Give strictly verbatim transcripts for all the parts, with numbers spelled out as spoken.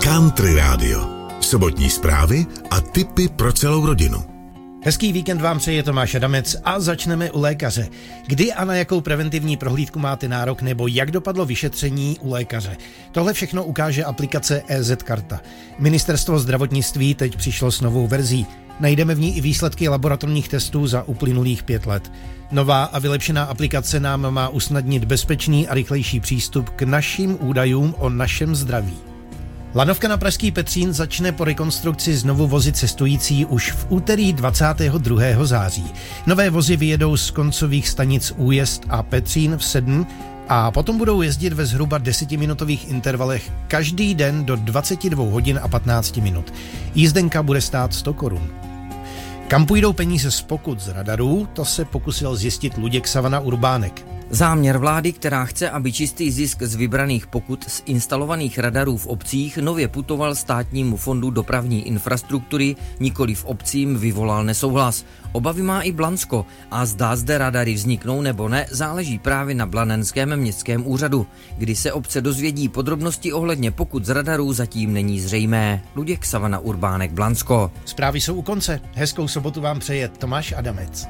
Country Radio. Sobotní zprávy a tipy pro celou rodinu. Hezký víkend vám přeje Tomáš Adamec a začneme u lékaře. Kdy a na jakou preventivní prohlídku máte nárok nebo jak dopadlo vyšetření u lékaře? Tohle všechno ukáže aplikace E Z Karta. Ministerstvo zdravotnictví teď přišlo s novou verzí. Najdeme v ní i výsledky laboratorních testů za uplynulých pět let. Nová a vylepšená aplikace nám má usnadnit bezpečný a rychlejší přístup k našim údajům o našem zdraví. Lanovka na pražský Petřín začne po rekonstrukci znovu vozit cestující už v úterý dvacátého druhého září. Nové vozy vyjedou z koncových stanic Újezd a Petřín v sedm a potom budou jezdit ve zhruba desetiminutových intervalech každý den do dvacet dva hodin a patnáct minut. Jízdenka bude stát sto korun. Kam půjdou peníze z pokut z radarů, to se pokusil zjistit Luděk Savana Urbánek. Záměr vlády, která chce, aby čistý zisk z vybraných pokut z instalovaných radarů v obcích nově putoval státnímu fondu dopravní infrastruktury, nikoliv obcím, vyvolal nesouhlas. Obavy má i Blansko a zdá zde radary vzniknou nebo ne, záleží právě na blanenském městském úřadu. Kdy se obce dozvědí podrobnosti ohledně pokut z radarů, zatím není zřejmé. Luděk Savana Urbánek, Blansko. Zprávy jsou u konce. Hezkou sobotu vám přeje Tomáš Adamec.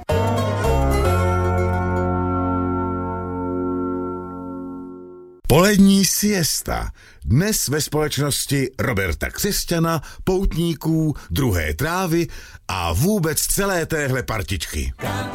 Polední siesta. Dnes ve společnosti Roberta Křesťana, poutníků, druhé trávy a vůbec celé téhle partičky.